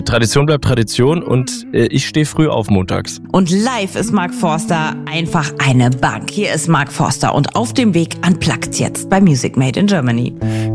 Tradition bleibt Tradition und ich stehe früh auf montags. Und live ist Mark Forster einfach eine Bank. Hier ist Mark Forster und auf dem Weg Unplugged jetzt bei Music Made in Germany.